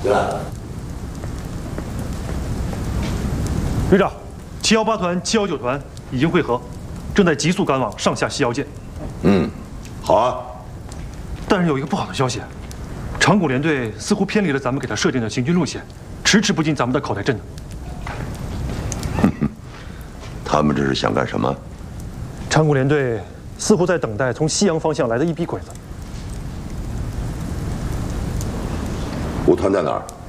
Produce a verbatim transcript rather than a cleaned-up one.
进来。 旅长，七幺八团、七幺九团已经会合，正在急速赶往上下西腰舰。 嗯，好啊。 但是有一个不好的消息，长谷联队似乎偏离了咱们给他设定的行军路线，迟迟不进咱们的考台镇呢。 哼哼，他们这是想干什么？ 长谷联队似乎在等待从西洋方向来的一批鬼子。 五团在哪儿？